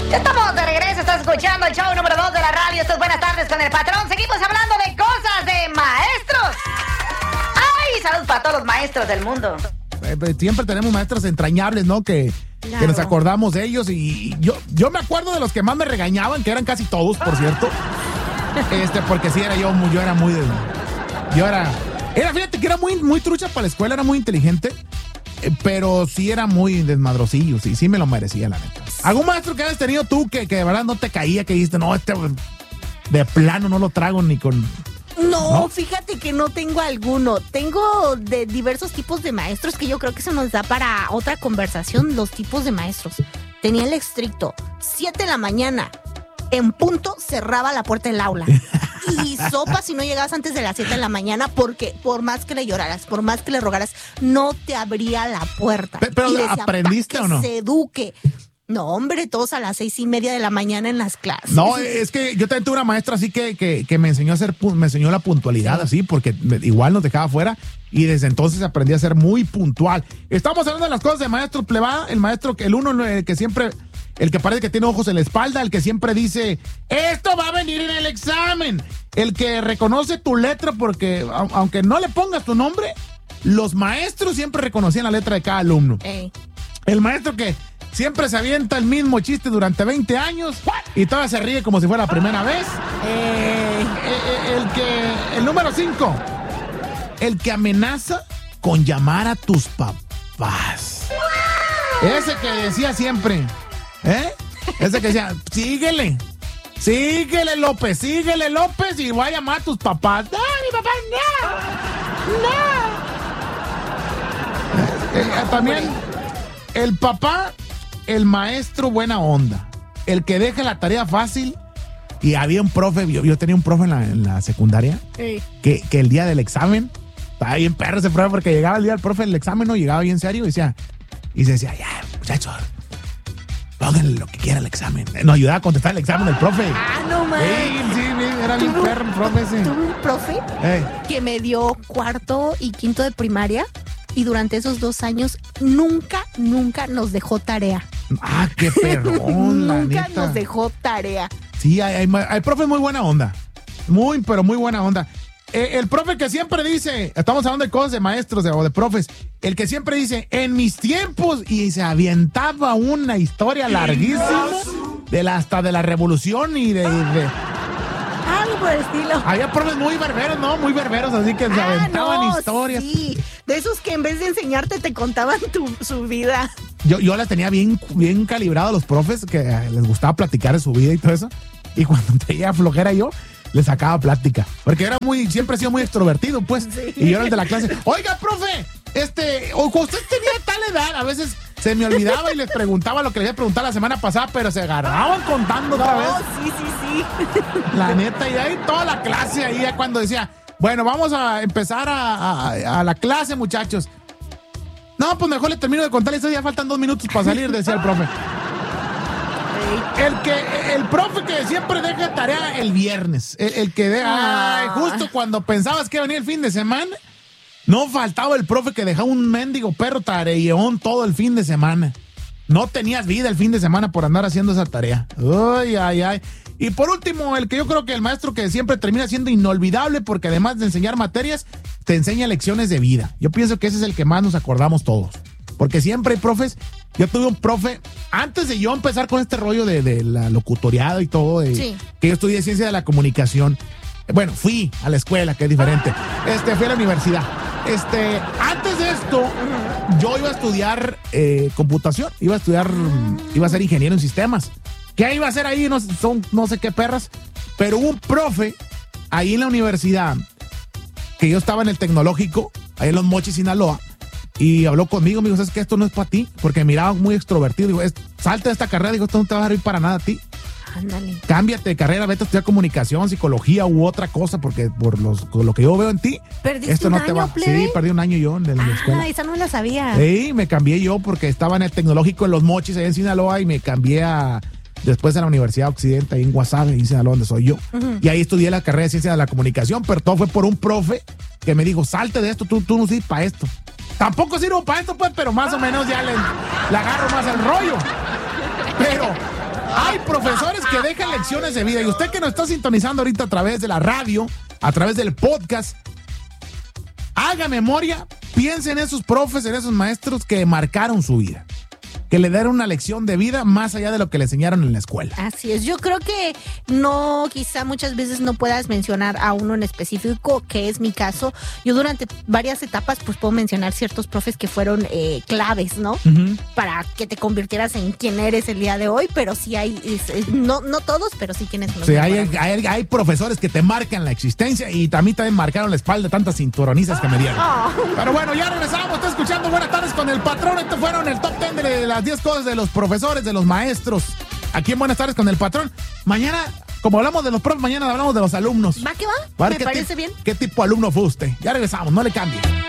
Ya estamos de regreso, estás escuchando el show número 2 de la radio. Esto es Buenas Tardes con el Patrón. Seguimos hablando de cosas de maestros. ¡Ay! Saludos para todos los maestros del mundo. Siempre tenemos maestros entrañables, ¿no? Que nos acordamos de ellos. Y yo me acuerdo de los que más me regañaban, que eran casi todos, por cierto. Porque sí, fíjate que era muy trucha para la escuela, era muy inteligente. Pero sí era muy desmadrosillo, sí me lo merecía, la neta. ¿Algún maestro que hayas tenido tú que de verdad no te caía, que dijiste, no, de plano no lo trago ni con... No, fíjate que no tengo alguno. Tengo de diversos tipos de maestros que yo creo que se nos da para otra conversación, los tipos de maestros. Tenía el estricto, 7 de la mañana, en punto cerraba la puerta del aula. Y sopa si no llegabas antes de las 7 de la mañana, porque por más que le lloraras, por más que le rogaras, no te abría la puerta. Pero decía, ¿aprendiste o no? Que se eduque. No, hombre, todos a las 6:30 de la mañana en las clases. No, es que yo también tuve una maestra así que me enseñó me enseñó la puntualidad, así, porque igual nos dejaba fuera, y desde entonces aprendí a ser muy puntual. Estamos hablando de las cosas de maestro plebada, el maestro, el que siempre, el que parece que tiene ojos en la espalda, el que siempre dice, esto va a venir en el examen, el que reconoce tu letra porque, aunque no le pongas tu nombre, los maestros siempre reconocían la letra de cada alumno. El maestro que siempre se avienta el mismo chiste durante 20 años y todavía se ríe como si fuera la primera vez. El número 5, el que amenaza con llamar a tus papás. Ese que decía siempre, ese que decía, síguele López, y voy a llamar a tus papás. No, mi papá, no. También el papá, el maestro buena onda, el que deja la tarea fácil. Y había un profe, yo tenía un profe en la secundaria, que el día del examen, estaba bien perro ese profe, porque llegaba el día del profe del examen, no llegaba bien serio, y se decía, ya, muchachos, pónganle lo que quiera al examen. Nos ayudaba a contestar el examen del profe. No mames. Sí, era bien perro el profe ese. Tuve un profe que me dio 4º y 5º de primaria, y durante esos 2 años nunca nos dejó tarea. Ah, qué perrón, la neta. Nunca nos dejó tarea. Sí, hay profe muy buena onda. Pero muy buena onda. El profe que siempre dice, estamos hablando de cosas de maestros o de profes, el que siempre dice, en mis tiempos, y se avientaba una historia larguísima hasta de la revolución y de algo por el estilo. Había profes muy berberos, ¿no? Muy berberos, así que se aventaban historias. Sí, de esos que en vez de enseñarte te contaban su vida. Yo las tenía bien calibrado a los profes, que les gustaba platicar de su vida y todo eso. Y cuando tenía flojera yo, le sacaba plática. Porque siempre he sido muy extrovertido, pues. Sí. Y yo era el de la clase. Oiga, profe, usted tenía tal edad. A veces se me olvidaba y les preguntaba lo que les había preguntado la semana pasada, pero se agarraban contando otra vez. Sí. La neta, y ahí toda la clase, ahí ya cuando decía, bueno, vamos a empezar a la clase, muchachos. No, pues mejor le termino de contar esto, ya faltan 2 minutos para salir, decía el profe. El profe que siempre deja tarea el viernes. El que deja, justo cuando pensabas que iba a venir el fin de semana, no faltaba el profe que dejaba un mendigo perro tareón todo el fin de semana. No tenías vida el fin de semana por andar haciendo esa tarea. Ay. Y por último, el que yo creo que el maestro que siempre termina siendo inolvidable, porque además de enseñar materias, te enseña lecciones de vida. Yo pienso que ese es el que más nos acordamos todos. Porque siempre hay profes. Yo tuve un profe, antes de yo empezar con este rollo de la locutoriado y todo, que yo estudié ciencia de la comunicación. Bueno, fui a la escuela, que es diferente. Fui a la universidad. Antes de esto, yo iba a estudiar computación. Iba a ser ingeniero en sistemas. ¿Qué iba a hacer ahí? No sé qué perras. Pero hubo un profe ahí en la universidad, que yo estaba en el tecnológico, ahí en Los Mochis, Sinaloa, y habló conmigo, me dijo, ¿sabes qué? Esto no es para ti, porque me miraba muy extrovertido. Digo, salte de esta carrera, digo, esto no te va a servir para nada a ti. Ándale. Cámbiate de carrera, vete a estudiar comunicación, psicología u otra cosa, porque por lo que yo veo en ti, esto no te va. Sí, perdí un año yo en la escuela. Esa no la sabía. Sí, me cambié yo porque estaba en el tecnológico en Los Mochis, allá en Sinaloa, y me cambié después a la Universidad Occidente, ahí en Guasave, en Sinaloa, donde soy yo. Y ahí estudié la carrera de ciencia de la comunicación, pero todo fue por un profe que me dijo, salte de esto, tú no sirves para esto. Tampoco sirvo para esto, pues, pero más o menos ya le agarro más el rollo. Pero hay profesores que dejan lecciones de vida. Y usted que nos está sintonizando ahorita a través de la radio, a través del podcast, haga memoria, piense en esos profes, en esos maestros que marcaron su vida, que le dieron una lección de vida más allá de lo que le enseñaron en la escuela. Así es, yo creo que no, quizá muchas veces no puedas mencionar a uno en específico, que es mi caso. Yo durante varias etapas pues puedo mencionar ciertos profes que fueron claves, ¿no? Para que te convirtieras en quien eres el día de hoy, pero sí hay, no todos, pero sí quienes nos sí, hay profesores que te marcan la existencia y a mí también marcaron la espalda tantas cinturonizas que me dieron. Pero bueno, ya regresamos, está escuchando Buenas Tardes con el Patrón. Estos fueron el top 10 de las 10 cosas de los profesores, de los maestros. Aquí en Buenas Tardes con el Patrón. Mañana, como hablamos de los profes, mañana hablamos de los alumnos. ¿Va que va? Me parece bien. ¿Qué tipo de alumno fue usted? Ya regresamos, no le cambie.